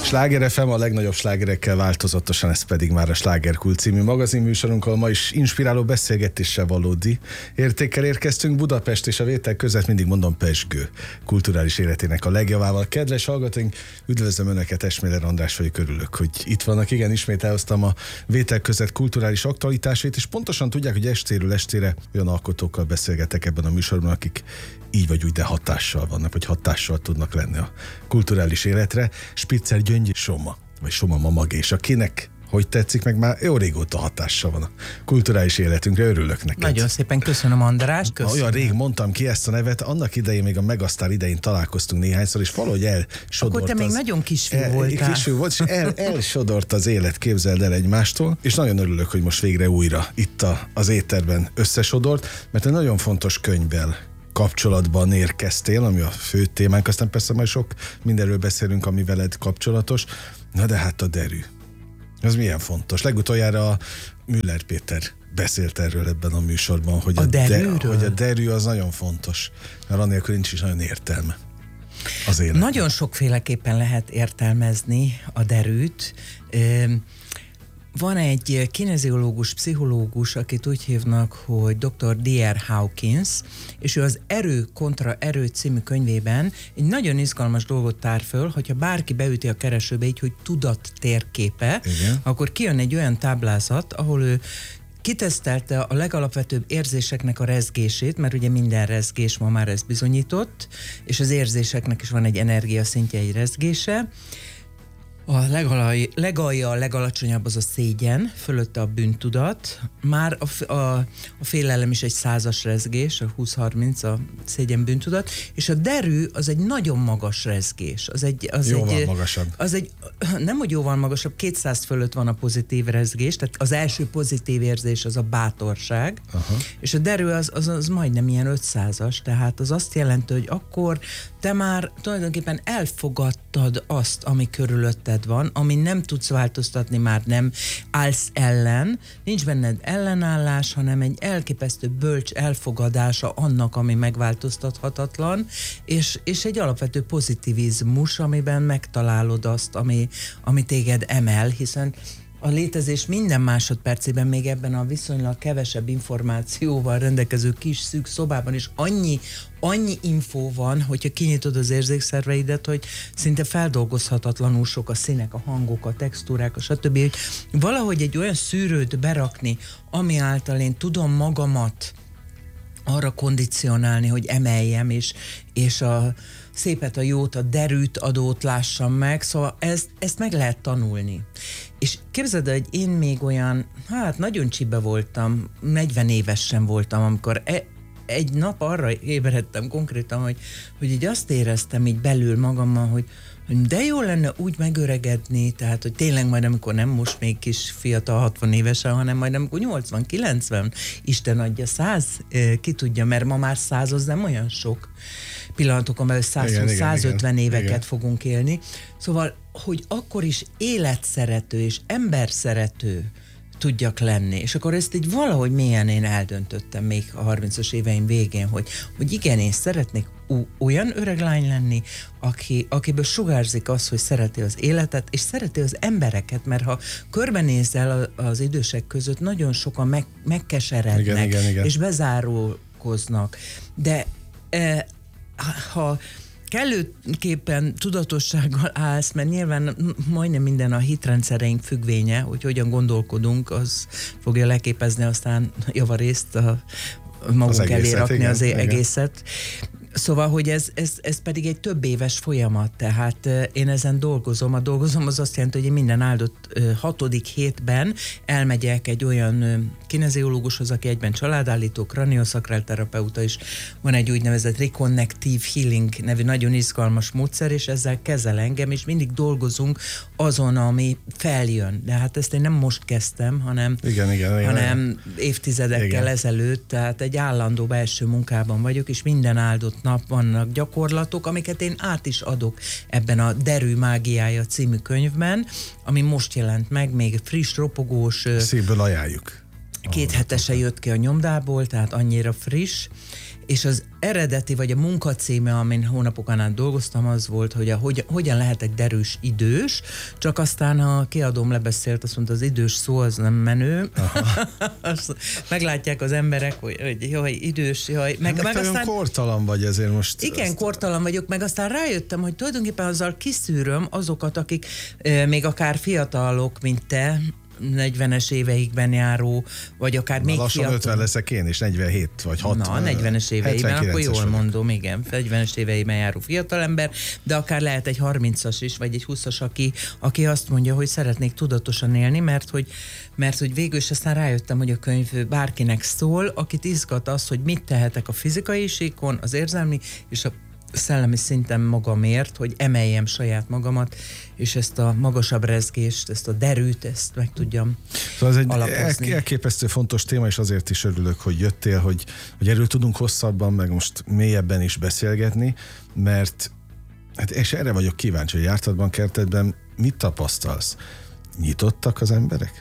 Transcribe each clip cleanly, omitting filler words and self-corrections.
Sláger FM, a legnagyobb slágerekkel változatosan, ez pedig már a Slágerkult című magazinműsorunk, ahol ma is inspiráló beszélgetéssel, valódi értékkel érkeztünk. Budapest és a vétel között, mindig mondom, pezsgő kulturális életének a legjavával. Kedves hallgatóink, üdvözlöm Önöket, Esméler András vagyok, örülök, hogy itt vannak. Igen, ismét elhoztam a vétel között kulturális aktualitásait, és pontosan tudják, hogy estéről estére olyan alkotókkal beszélgetek ebben a műsorban, akik így vagy úgy, de hatással vannak, vagy hatással tudnak lenni a kulturális életre. Spitzer Gyöngyi Soma, vagy Soma Mamagés, akinek hogy tetszik, meg már jó régóta hatással van a kulturális életünkre, örülök neked. Nagyon szépen köszönöm, András. Köszönöm. Olyan rég mondtam ki ezt a nevet, annak idején még a Megasztár idején találkoztunk néhányszor, és valahogy elsodort. Akkor te még nagyon kisfiú voltál. Kisfiú volt, és elsodort az élet, képzeld el, egymástól, és nagyon örülök, hogy most végre újra itt az éterben összesodort, mert egy nagyon fontos könyvvel kapcsolatban érkeztél, ami a fő témánk, aztán persze majd sok mindenről beszélünk, ami veled kapcsolatos. Na de hát a derű. Ez milyen fontos. Legutoljára Müller Péter beszélt erről ebben a műsorban, hogy hogy a derű az nagyon fontos, mert annélkül nincs is nagyon értelme az életben. Nagyon sokféleképpen lehet értelmezni a derűt. Van egy kineziológus, pszichológus, akit úgy hívnak, hogy Dr. D.R. Hawkins, és ő az Erő kontra Erő című könyvében egy nagyon izgalmas dolgot tár föl, hogyha bárki beüti a keresőbe így, hogy tudat térképe, igen, akkor kijön egy olyan táblázat, ahol ő kitesztelte a legalapvetőbb érzéseknek a rezgését, mert ugye minden rezgés ma már ezt bizonyított, és az érzéseknek is van egy energiaszintje, egy rezgése. A legalja, a legalacsonyabb az a szégyen, fölötte a bűntudat, már a félelem is egy 100-as rezgés, a 20-30 a szégyen bűntudat, és a derű az egy nagyon magas rezgés. Jóval magasabb. Nem, hogy jóval magasabb, 200 fölött van a pozitív rezgés, tehát az első pozitív érzés az a bátorság, és a derű az majdnem ilyen 500-as, tehát az azt jelenti, hogy akkor te már tulajdonképpen elfogadtad azt, ami körülötted van, ami nem tudsz változtatni, már nem állsz ellen, nincs benned ellenállás, hanem egy elképesztő bölcs elfogadása annak, ami megváltoztathatatlan, és egy alapvető pozitivizmus, amiben megtalálod azt, ami téged emel, hiszen a létezés minden másodpercében, még ebben a viszonylag kevesebb információval rendelkező kis szűk szobában is annyi infó van, hogyha kinyitod az érzékszerveidet, hogy szinte feldolgozhatatlanul sok a színek, a hangok, a textúrák, a stb. Hogy valahogy egy olyan szűrőt berakni, ami által én tudom magamat arra kondicionálni, hogy emeljem, és a szépet, a jót, a derűt, adót lássam meg, szóval ezt meg lehet tanulni. És képzeld, hogy én még olyan, nagyon csibe voltam, 40 éves sem voltam, amikor egy nap arra ébredtem konkrétan, hogy így azt éreztem így belül magammal, hogy de jó lenne úgy megöregedni, tehát, hogy tényleg majd, amikor nem most még kis fiatal 60 évesen, hanem majd amikor 80-90, Isten adja 100, ki tudja, mert ma már 100 az nem olyan sok pillanatokon belül 120-150 éveket fogunk élni. Szóval, hogy akkor is életszerető és emberszerető tudjak lenni. És akkor ezt így valahogy mélyen én eldöntöttem még a 30-as éveim végén, hogy igen, én szeretnék olyan öreg lány lenni, akiből sugárzik az, hogy szereti az életet, és szereti az embereket, mert ha körbenézel az idősek között, nagyon sokan megkeserednek, igen. És bezárulkoznak. De ha kellőképpen tudatossággal állsz, mert nyilván majdnem minden a hitrendszereink függvénye, hogy hogyan gondolkodunk, az fogja leképezni aztán javarészt magunk elé rakni az egészet. Szóval, hogy ez pedig egy több éves folyamat, tehát én ezen dolgozom. A dolgozom az azt jelenti, hogy én minden áldott 6. hétben elmegyek egy olyan kineziológushoz, aki egyben családállító, kranioszakral terapeuta is. Van egy úgynevezett Reconnective Healing nevű nagyon izgalmas módszer, és ezzel kezel engem, és mindig dolgozunk azon, ami feljön. De hát ezt én nem most kezdtem, hanem évtizedekkel ezelőtt, tehát egy állandó belső munkában vagyok, és minden áldott nap vannak gyakorlatok, amiket én át is adok ebben a Derű mágiája című könyvben, ami most jelent meg, még friss, ropogós. Szívből ajánljuk. 2 hetese jött ki a nyomdából, tehát annyira friss, és az eredeti, vagy a munkacíme, amin hónapokon át dolgoztam, az volt, hogy hogyan lehetek derűs idős, csak aztán a kiadóm lebeszélt, azt mondta, az idős szó az nem menő. Meglátják az emberek, hogy jaj, idős, jaj. Meg aztán kortalan vagy ezért most. Igen, kortalan vagyok, meg aztán rájöttem, hogy tulajdonképpen azzal kiszűröm azokat, akik még akár fiatalok, mint te, 40-es éveikben járó, vagy akár még lassan fiatal. 50 leszek én, és 47 vagy 60. Na, 40-es éveiben, akkor jól vagyok. mondom, igen, 40-es éveiben járó fiatalember, de akár lehet egy 30-as is, vagy egy 20-as, aki azt mondja, hogy szeretnék tudatosan élni, mert hogy végül is aztán rájöttem, hogy a könyv bárkinek szól, akit izgat az, hogy mit tehetek a fizikai síkon, az érzelmi és a szellemi szinten magamért, hogy emeljem saját magamat, és ezt a magasabb rezgést, ezt a derűt, ezt meg tudjam szóval ez alapozni. egy elképesztő fontos téma, és azért is örülök, hogy jöttél, hogy erről tudunk hosszabban, meg most mélyebben is beszélgetni, mert hát és erre vagyok kíváncsi, hogy jártad Bankertedben, mit tapasztalsz? Nyitottak az emberek?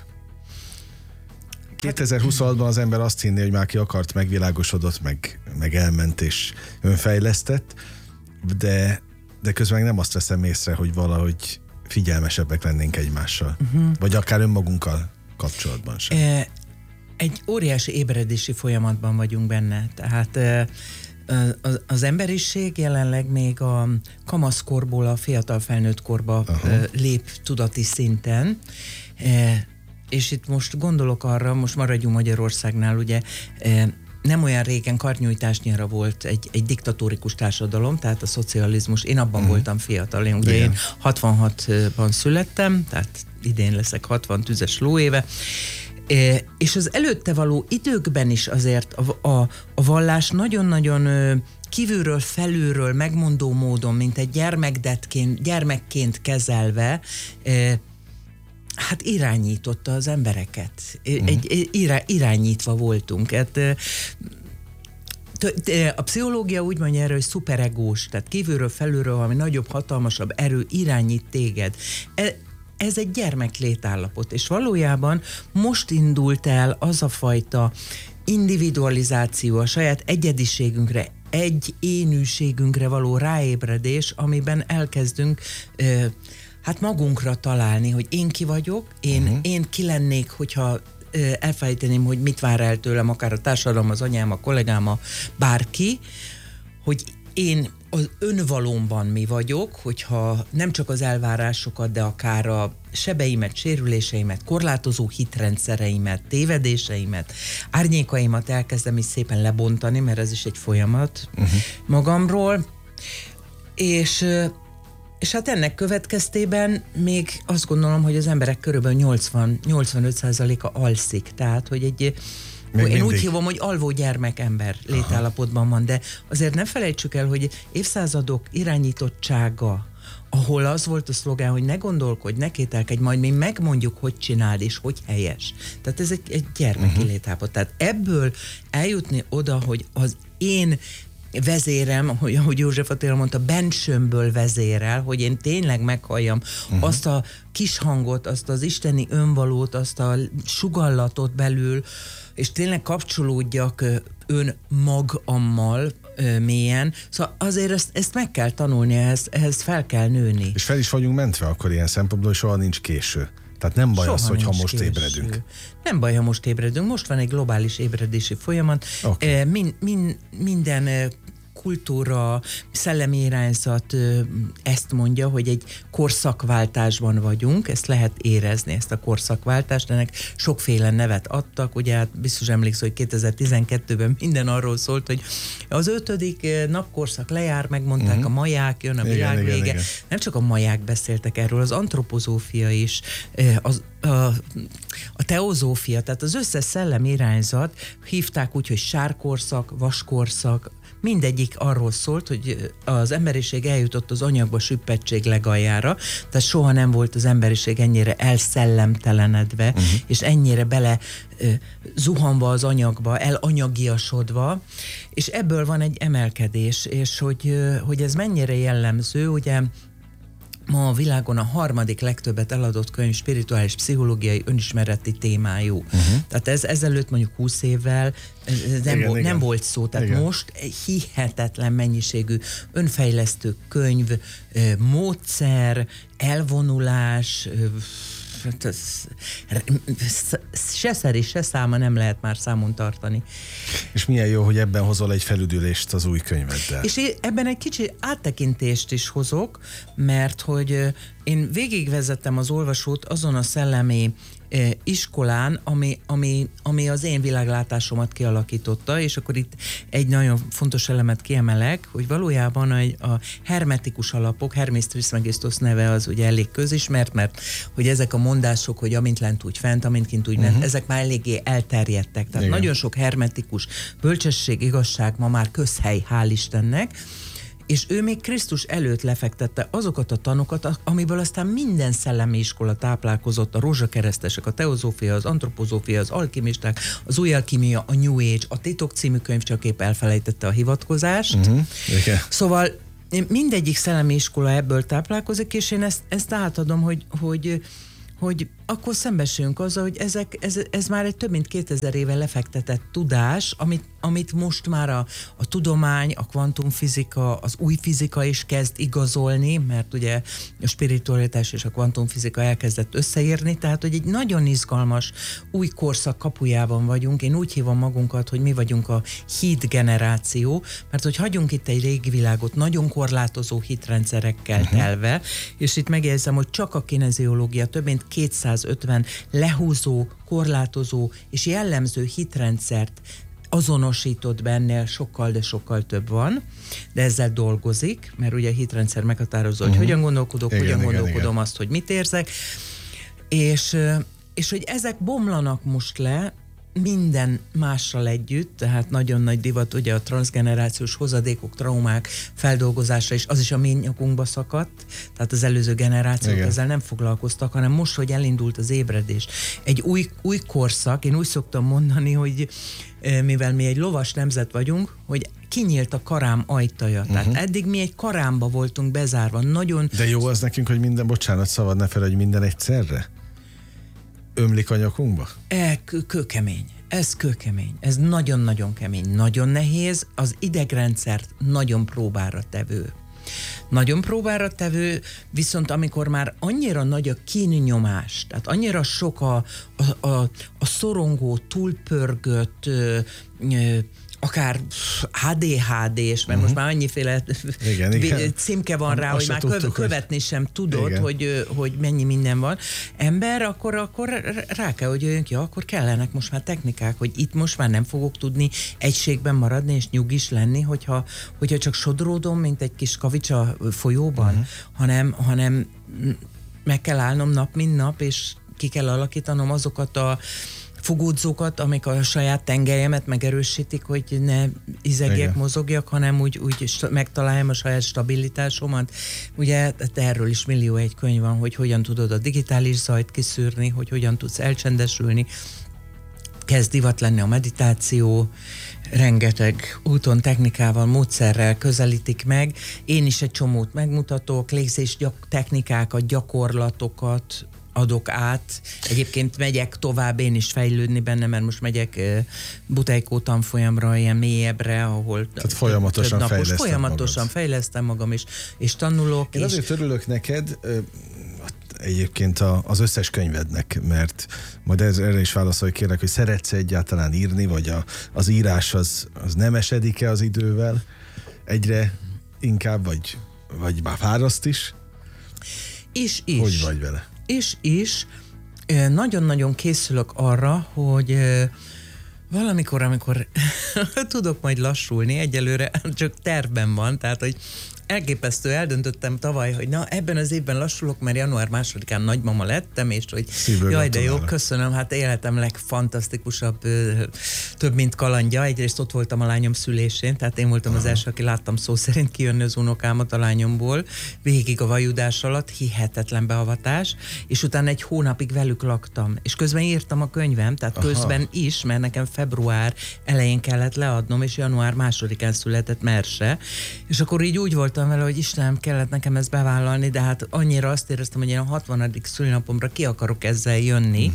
2026-ban az ember azt hinné, hogy már ki akart, megvilágosodott, meg elment és önfejlesztett, de közben nem azt veszem észre, hogy valahogy figyelmesebbek lennénk egymással. Vagy akár önmagunkkal kapcsolatban sem. Egy óriási ébredési folyamatban vagyunk benne. Tehát az emberiség jelenleg még a kamaszkorból a fiatal felnőtt korba lép tudati szinten, és itt most gondolok arra, most maradjunk Magyarországnál, ugye nem olyan régen karnyújtásnyira volt egy diktatórikus társadalom, tehát a szocializmus, én abban voltam fiatal, én 66-ban születtem, tehát idén leszek 60 tüzes lóéve, és az előtte való időkben is azért a vallás nagyon-nagyon kívülről, felülről, megmondó módon, mint egy gyermekként kezelve, hát irányította az embereket. Irányítva voltunk. A pszichológia úgy mondja erről, hogy szuperegós, tehát kívülről, felülről valami nagyobb, hatalmasabb erő irányít téged. Ez egy gyermeklétállapot, és valójában most indult el az a fajta individualizáció, a saját egyediségünkre, egy énűségünkre való ráébredés, amiben elkezdünk hát magunkra találni, hogy én ki vagyok, én ki lennék, hogyha elfelejteném, hogy mit vár el tőlem, akár a társadalom, az anyám, a kollégám, bárki, hogy én az önvalomban mi vagyok, hogyha nem csak az elvárásokat, de akár a sebeimet, sérüléseimet, korlátozó hitrendszereimet, tévedéseimet, árnyékaimat elkezdem is szépen lebontani, mert ez is egy folyamat magamról, és hát ennek következtében még azt gondolom, hogy az emberek körülbelül 80-85%-a alszik. Tehát, hogy én úgy hívom, hogy alvó gyermekember létállapotban van, de azért ne felejtsük el, hogy évszázadok irányítottsága, ahol az volt a szlogán, hogy ne gondolkodj, ne kételkedj, majd mi megmondjuk, hogy csináld és hogy helyes. Tehát ez egy gyermeki létállapot. Tehát ebből eljutni oda, hogy az én vezérem, ahogy József Attila mondta, bensőmből vezérel, hogy én tényleg meghalljam azt a kis hangot, azt az isteni önvalót, azt a sugallatot belül, és tényleg kapcsolódjak önmagammal mélyen. Szóval azért ezt meg kell tanulni, ehhez fel kell nőni. És fel is vagyunk mentve akkor ilyen szempontból, hogy soha nincs késő. Tehát nem baj soha az, hogyha most ébredünk. Nem baj, ha most ébredünk. Most van egy globális ébredési folyamat. Okay. Minden kultúra, szellemi irányzat ezt mondja, hogy egy korszakváltásban vagyunk, ezt lehet érezni, ezt a korszakváltást, ennek sokféle nevet adtak, ugye hát biztos emlékszel, hogy 2012-ben minden arról szólt, hogy az 5. napkorszak lejár, megmondták a maják, jön a világ vége. Igen. Nem csak a maják beszéltek erről, az antropozófia is, a teozófia, tehát az összes szellemi irányzat hívták úgy, hogy sárkorszak, vaskorszak, mindegyik arról szólt, hogy az emberiség eljutott az anyagba süppettség legaljára, tehát soha nem volt az emberiség ennyire elszellemtelenedve, és ennyire bele zuhanva az anyagba, elanyagiasodva, és ebből van egy emelkedés, és hogy ez mennyire jellemző, ugye ma a világon a harmadik legtöbbet eladott könyv spirituális pszichológiai önismereti témájú. Tehát ez ezelőtt mondjuk 20 évvel nem volt szó. Tehát most hihetetlen mennyiségű önfejlesztő könyv, módszer, elvonulás, se szeri, se száma nem lehet már számon tartani. És milyen jó, hogy ebben hozol egy felüdülést az új könyveddel. És ebben egy kicsi áttekintést is hozok, mert hogy én végigvezettem az olvasót azon a szellemi iskolán, ami az én világlátásomat kialakította, és akkor itt egy nagyon fontos elemet kiemelek, hogy valójában a hermetikus alapok, Hermes Trismegistus neve az ugye elég közismert, mert hogy ezek a mondások, hogy amint lent úgy fent, amint kint úgy ment, ezek már eléggé elterjedtek. Tehát nagyon sok hermetikus bölcsesség, igazság ma már közhely, hál' Istennek, és ő még Krisztus előtt lefektette azokat a tanokat, amiből aztán minden szellemi iskola táplálkozott, a rózsakeresztesek, a teozófia, az antropozófia, az alkimisták, az új alkimia, a New Age, a Titok című könyv csak épp elfelejtette a hivatkozást. Szóval mindegyik szellemi iskola ebből táplálkozik, és én ezt átadom, hogy akkor szembesülünk azzal, hogy ez már egy több mint 2000 éve lefektetett tudás, amit most már a tudomány, a kvantumfizika, az új fizika is kezd igazolni, mert ugye a spiritualitás és a kvantumfizika elkezdett összeérni, tehát hogy egy nagyon izgalmas új korszak kapujában vagyunk. Én úgy hívom magunkat, hogy mi vagyunk a hit generáció, mert hogy hagyunk itt egy régi világot nagyon korlátozó hitrendszerekkel telve, és itt megjegyzem, hogy csak a kineziológia több mint 250 lehúzó, korlátozó és jellemző hitrendszert azonosított bennél, sokkal, de sokkal több van, de ezzel dolgozik, mert ugye a hitrendszer meghatározza, hogy hogyan gondolkodok, hogyan gondolkodom azt, hogy mit érzek, és hogy ezek bomlanak most le, minden mással együtt, tehát nagyon nagy divat ugye a transzgenerációs hozadékok, traumák feldolgozása, és az is a mi nyakunkba szakadt, tehát az előző generációk ezzel nem foglalkoztak, hanem most, hogy elindult az ébredés. Egy új korszak, én úgy szoktam mondani, hogy mivel mi egy lovas nemzet vagyunk, hogy kinyílt a karám ajtaja. Tehát eddig mi egy karámba voltunk bezárva. Nagyon... De jó az nekünk, hogy minden, bocsánat, szabad ne fel, hogy minden egyszerre? Ömlik a nyakunkba? Kőkemény. Ez kőkemény. Ez nagyon-nagyon kemény. Nagyon nehéz. Az idegrendszert nagyon próbára tevő. Nagyon próbára tevő, viszont amikor már annyira nagy a kínnyomás, tehát annyira sok a szorongó, túlpörgött, akár ADHD-s, mert most már annyiféle címke van rá, hogy már követni sem tudod, hogy mennyi minden van. Ember, akkor rá kell, hogy jöjjön ki, akkor kellenek most már technikák, hogy itt most már nem fogok tudni egységben maradni és nyugis lenni, hogyha csak sodródom, mint egy kis kavics a folyóban, hanem meg kell állnom nap, mint nap, és ki kell alakítanom azokat a fogódzókat, amik a saját tengelyemet megerősítik, hogy ne izegjek, mozogjak, hanem úgy megtaláljam a saját stabilitásomat. Ugye erről is millió egy könyv van, hogy hogyan tudod a digitális zajt kiszűrni, hogy hogyan tudsz elcsendesülni. Kezd divat lenni a meditáció, rengeteg úton, technikával, módszerrel közelítik meg. Én is egy csomót megmutatok, légzés technikákat, gyakorlatokat adok át. Egyébként megyek tovább én is fejlődni benne, mert most megyek Butejkó tanfolyamra, ilyen mélyebbre, ahol tehát folyamatosan fejlesztem magam, és tanulok. Én azért örülök neked, egyébként az összes könyvednek, mert majd erre is válaszolj kérlek, hogy szeretsz egyáltalán írni, vagy az írás az nem esedik-e az idővel egyre inkább, vagy már fáraszt is? Is. Hogy vagy vele? És nagyon-nagyon készülök arra, hogy valamikor, amikor tudok majd lassulni, egyelőre csak tervben van, tehát, hogy elképesztő, eldöntöttem tavaly, hogy na, ebben az évben lassulok, mert január 2-án nagymama lettem, és hogy jaj, de jó, köszönöm, hát életem legfantasztikusabb, több mint kalandja. Egyrészt ott voltam a lányom szülésén, tehát én voltam az első, aki láttam szó szerint kijönni az unokámat a lányomból, végig a vajudás alatt, hihetetlen beavatás, és utána egy hónapig velük laktam, és közben írtam a könyvem, tehát közben is, mert nekem február elején kellett leadnom, és január 2-án született Merse, és akkor így úgy voltam voltam vele, hogy Istenem, kellett nekem ezt bevállalni, de hát annyira azt éreztem, hogy én a 60. szülinapomra ki akarok ezzel jönni,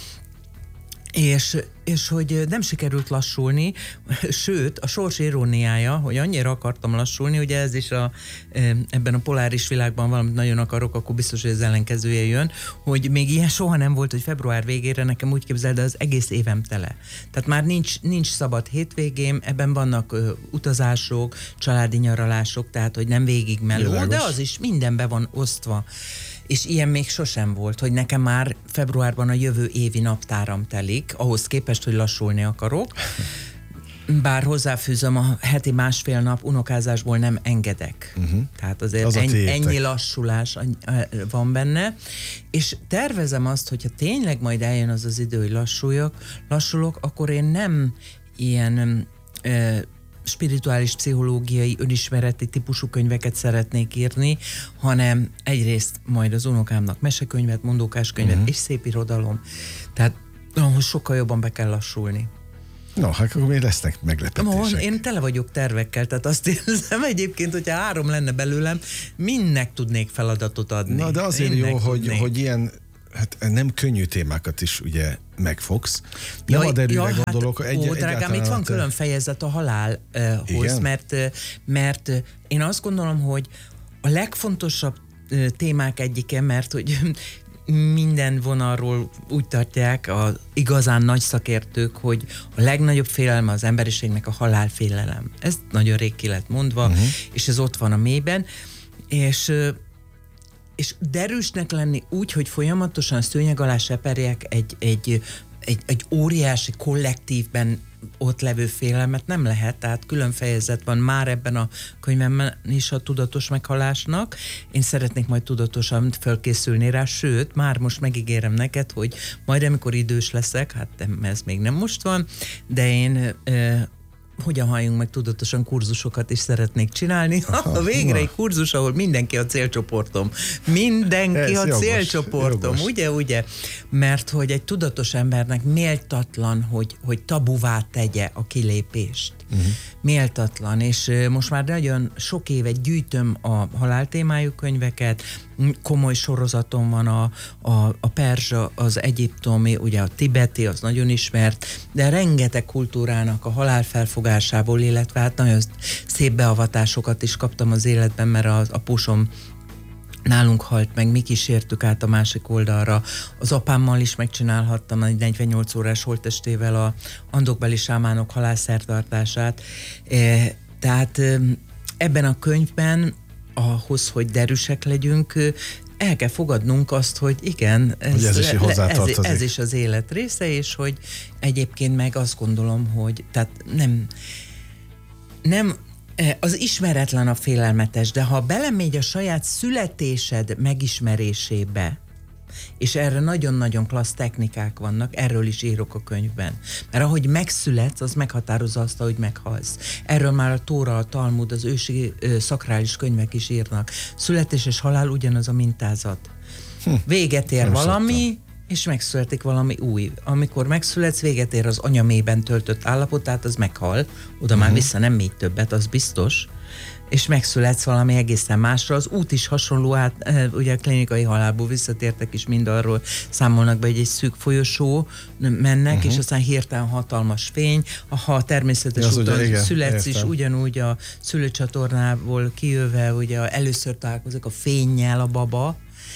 és hogy nem sikerült lassulni, sőt, a sors iróniája, hogy annyira akartam lassulni, ugye ez is ebben a poláris világban valamit nagyon akarok, akkor biztos, hogy az ellenkezője jön, hogy még ilyen soha nem volt, hogy február végére nekem úgy képzeld, de az egész évem tele. Tehát már nincs szabad hétvégém, ebben vannak utazások, családi nyaralások, tehát hogy nem végig meló, de az is mindenbe van osztva. És ilyen még sosem volt, hogy nekem már februárban a jövő évi naptáram telik, ahhoz képest, hogy lassulni akarok. Bár hozzáfűzöm, a heti 1,5 nap unokázásból nem engedek. Tehát azért az ennyi lassulás van benne. És tervezem azt, hogyha tényleg majd eljön az az idő, hogy lassulok, akkor én nem ilyen spirituális, pszichológiai, önismereti típusú könyveket szeretnék írni, hanem egyrészt majd az unokámnak mesekönyvet, mondókáskönyvet és szép irodalom. Tehát ahhoz sokkal jobban be kell lassulni. No, hát akkor még lesznek meglepetések. Én tele vagyok tervekkel, tehát azt érzem egyébként, hogyha 3 lenne belőlem, mindnek tudnék feladatot adni. Na, de azért jó, hogy ilyen hát nem könnyű témákat is ugye megfogsz. Nem a derűre gondolok. Drágám, itt van külön fejezet a halálhoz, mert én azt gondolom, hogy a legfontosabb témák egyike, mert hogy minden vonalról úgy tartják az igazán nagy szakértők, hogy a legnagyobb félelme az emberiségnek a halálfélelem. Ez nagyon rég ki lett mondva, és ez ott van a mélyben, és derűsnek lenni úgy, hogy folyamatosan szőnyeg alá seperjek egy óriási kollektívben ott levő félelmet nem lehet, tehát külön fejezet van már ebben a könyvemben is a tudatos meghalásnak. Én szeretnék majd tudatosan felkészülni rá, sőt, már most megígérem neked, hogy majd amikor idős leszek, hát ez még nem most van, de én hogyan halljunk meg tudatosan kurzusokat is szeretnék csinálni. Végre egy kurzus, ahol mindenki a célcsoportom. Mindenki a célcsoportom. Jogos. Ugye? Mert hogy egy tudatos embernek méltatlan, hogy tabuvá tegye a kilépést. Méltatlan. És most már nagyon sok éve gyűjtöm a haláltémájú könyveket, komoly sorozatom van a perzsa, az egyiptomi, ugye a tibeti, az nagyon ismert, de rengeteg kultúrának a halálfelfogásából, illetve hát nagyon szép beavatásokat is kaptam az életben, mert az apusom nálunk halt meg, mi kísértük át a másik oldalra. Az apámmal is megcsinálhattam egy 48 órás holttestével a andokbeli sámánok halálszertartását. Tehát ebben a könyvben ahhoz, hogy derűsek legyünk, el kell fogadnunk azt, hogy igen, ez is az élet része, és hogy egyébként meg azt gondolom, hogy tehát nem az ismeretlen a félelmetes, de ha belemegy a saját születésed megismerésébe, és erre nagyon-nagyon klassz technikák vannak, erről is írok a könyvben. Mert ahogy megszületsz, az meghatározza azt, ahogy meghalsz. Erről már a Tóra, a Talmud, az ősi szakrális könyvek is írnak. Születés és halál ugyanaz a mintázat. Véget ér valami, és megszületik valami új. Amikor megszületsz, véget ér az anyamében töltött állapot, tehát az meghal, oda már vissza nem megy többet, az biztos, és megszületsz valami egészen másra. Az út is hasonló, ugye a klinikai halálból visszatértek is mind arról számolnak be, hogy egy szűk folyosó mennek, és aztán hirtelen hatalmas fény, ha természetes úton születsz is, ugyanúgy a szülőcsatornából kijöve, ugye először találkozik a fénnyel a baba,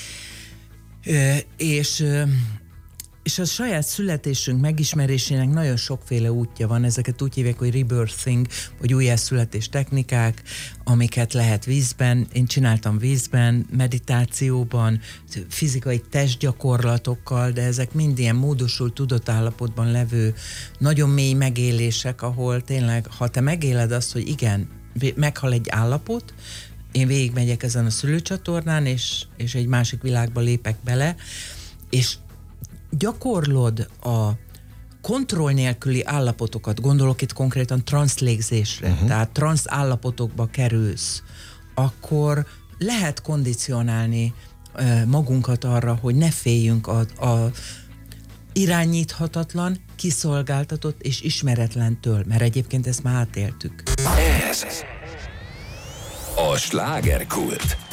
és a saját születésünk megismerésének nagyon sokféle útja van, ezeket úgy hívják, hogy rebirthing, vagy újjászületés technikák, amiket lehet vízben, én csináltam vízben, meditációban, fizikai testgyakorlatokkal, de ezek mind ilyen módosult tudatállapotban levő nagyon mély megélések, ahol tényleg, ha te megéled azt, hogy igen, meghal egy állapot, én végigmegyek ezen a szülőcsatornán, és egy másik világba lépek bele, és gyakorlod a kontroll nélküli állapotokat, gondolok itt konkrétan transzlégzésre, tehát transz állapotokba kerülsz, akkor lehet kondicionálni magunkat arra, hogy ne féljünk a irányíthatatlan, kiszolgáltatott és ismeretlentől, mert egyébként ezt már átéltük. Ez A slágerkult.